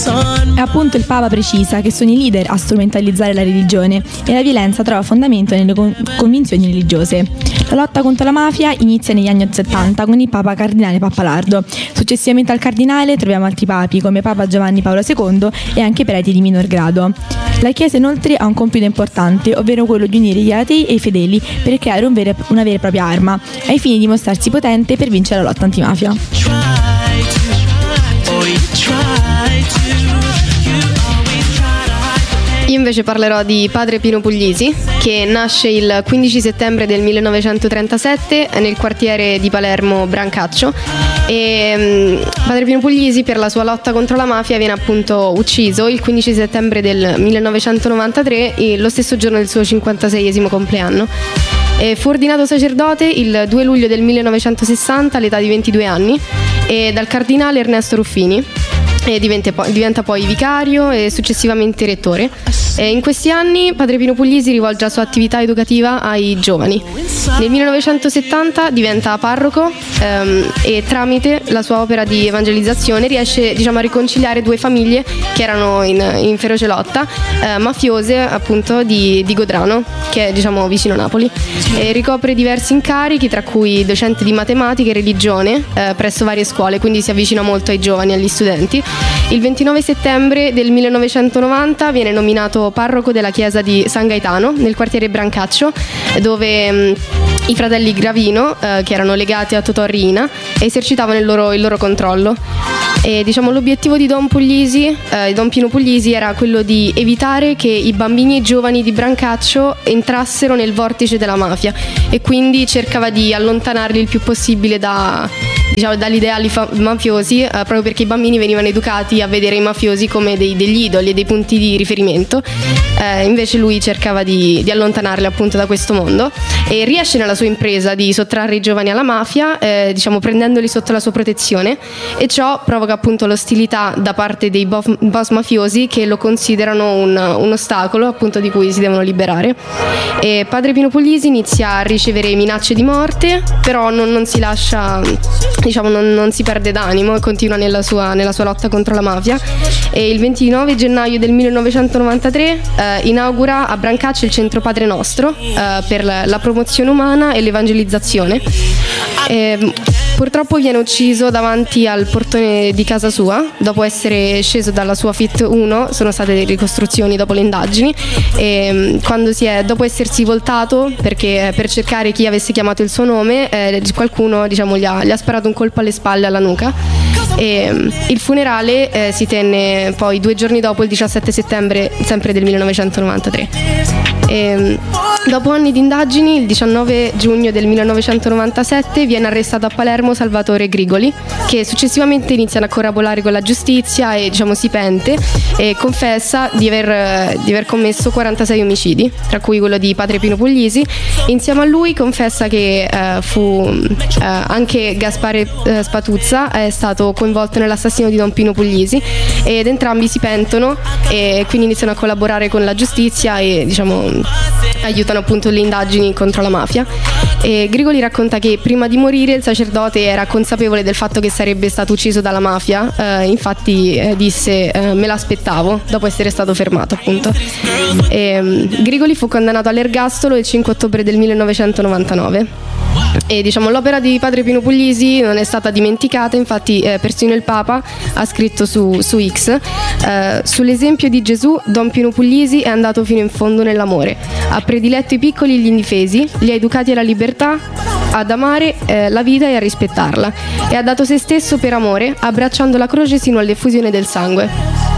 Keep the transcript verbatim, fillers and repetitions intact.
E appunto il Papa precisa che sono i leader a strumentalizzare la religione e la violenza trova fondamento nelle con- convinzioni religiose. La lotta contro la mafia inizia negli anni settanta con il Papa Cardinale Pappalardo. Successivamente al Cardinale troviamo altri papi come Papa Giovanni Paolo secondo e anche preti di minor grado. La Chiesa inoltre ha un compito importante, ovvero quello di unire gli atei e i fedeli per creare un vero, una vera e propria arma, ai fini di mostrarsi potente per vincere la lotta antimafia. Io invece parlerò di Padre Pino Puglisi, che nasce il quindici settembre del millenovecentotrentasette nel quartiere di Palermo Brancaccio. E um, Padre Pino Puglisi, per la sua lotta contro la mafia, viene appunto ucciso il quindici settembre del millenovecentonovantatré, lo stesso giorno del suo cinquantaseiesimo compleanno. E fu ordinato sacerdote il due luglio del millenovecentosessanta all'età di ventidue anni e dal cardinale Ernesto Ruffini. E diventa poi, diventa poi vicario e successivamente rettore. E in questi anni Padre Pino Puglisi rivolge la sua attività educativa ai giovani. Nel millenovecentosettanta diventa parroco ehm, e tramite la sua opera di evangelizzazione riesce, diciamo, a riconciliare due famiglie che erano in, in feroce lotta, eh, mafiose appunto di, di Godrano, che è, diciamo, vicino a Napoli. E ricopre diversi incarichi, tra cui docente di matematica e religione eh, presso varie scuole, quindi si avvicina molto ai giovani e agli studenti. Il ventinove settembre del millenovecentonovanta viene nominato parroco della chiesa di San Gaetano nel quartiere Brancaccio, dove mh, i fratelli Gravino, eh, che erano legati a Totò Riina, esercitavano il loro, il loro controllo. E, diciamo, l'obiettivo di Don Puglisi, eh, Don Pino Puglisi, era quello di evitare che i bambini e i giovani di Brancaccio entrassero nel vortice della mafia e quindi cercava di allontanarli il più possibile da, diciamo, dagli ideali fa- mafiosi, eh, proprio perché i bambini venivano educati a vedere i mafiosi come dei, degli idoli e dei punti di riferimento. Eh, invece lui cercava di, di allontanarli appunto da questo mondo e riesce nella sua impresa di sottrarre i giovani alla mafia, eh, diciamo prendendoli sotto la sua protezione, e ciò provoca appunto l'ostilità da parte dei boss mafiosi che lo considerano un, un ostacolo appunto di cui si devono liberare. E Padre Pino Puglisi inizia a ricevere minacce di morte, però non, non si lascia, diciamo non, non si perde d'animo e continua nella sua, nella sua lotta contro la mafia. E il ventinove gennaio del millenovecentonovantatré eh, inaugura a Brancaccio il centro Padre Nostro eh, per la, la promozione umana e l'evangelizzazione. E, purtroppo viene ucciso davanti al portone di casa sua dopo essere sceso dalla sua Fit uno. Sono state delle ricostruzioni dopo le indagini, e quando si è, dopo essersi voltato perché per cercare chi avesse chiamato il suo nome, eh, qualcuno, diciamo, gli ha, gli ha sparato un colpo alle spalle, alla nuca. E il funerale eh, si tenne poi due giorni dopo, il diciassette settembre sempre del millenovecentonovantatré. E, dopo anni di indagini, il diciannove giugno del millenovecentonovantasette viene arrestato a Palermo Salvatore Grigoli, che successivamente iniziano a collaborare con la giustizia e, diciamo, si pente e confessa di aver, di aver commesso quarantasei omicidi, tra cui quello di Padre Pino Puglisi. Insieme a lui confessa che eh, fu eh, anche Gaspare eh, Spatuzza è stato coinvolto nell'assassino di Don Pino Puglisi, ed entrambi si pentono e quindi iniziano a collaborare con la giustizia e, diciamo, aiutano appunto le indagini contro la mafia. E Grigoli racconta che prima di morire il sacerdote era consapevole del fatto che sarebbe stato ucciso dalla mafia, eh, infatti eh, disse eh, me l'aspettavo, dopo essere stato fermato appunto. E, um, Grigoli fu condannato all'ergastolo il cinque ottobre del millenovecentonovantanove. E, diciamo, l'opera di Padre Pino Puglisi non è stata dimenticata, infatti eh, persino il Papa ha scritto su, su X eh, sull'esempio di Gesù. Don Pino Puglisi è andato fino in fondo nell'amore, ha prediletto i piccoli e gli indifesi, li ha educati alla libertà, ad amare eh, la vita e a rispettarla, e ha dato se stesso per amore, abbracciando la croce sino all'effusione del sangue.